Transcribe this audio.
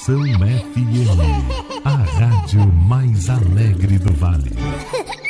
Estação FM, a rádio mais alegre do Vale.